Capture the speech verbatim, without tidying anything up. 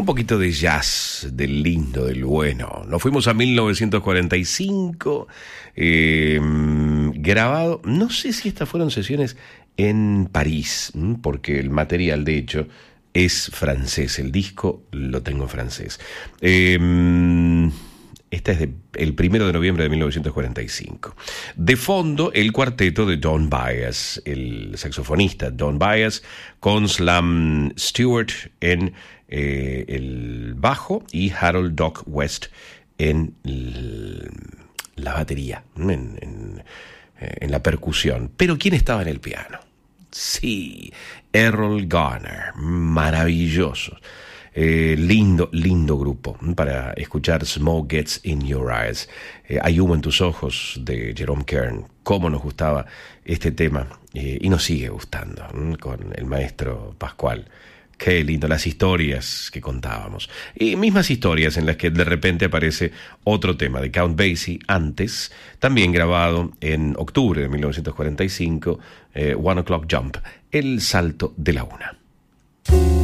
poquito de jazz, del lindo, del bueno. Nos fuimos a mil novecientos cuarenta y cinco, eh, grabado, no sé si estas fueron sesiones en París, porque el material, de hecho, es francés. El disco lo tengo en francés. Eh, esta es de, el primero de noviembre de mil novecientos cuarenta y cinco. De fondo, el cuarteto de Don Byas, el saxofonista Don Byas, con Slam Stewart en eh, el bajo y Harold Doc West en el, la batería, en, en, en la percusión. Pero ¿quién estaba en el piano? Sí, Errol Garner, maravilloso. Eh, lindo, lindo grupo para escuchar Smoke Gets in Your Eyes. Eh, Hay humo en tus ojos, de Jerome Kern. Cómo nos gustaba este tema, eh, y nos sigue gustando, ¿m? Con el maestro Pascual. Qué lindo, las historias que contábamos. Y mismas historias en las que de repente aparece otro tema de Count Basie, antes, también grabado en octubre de mil novecientos cuarenta y cinco, eh, One O'Clock Jump, el salto de la una.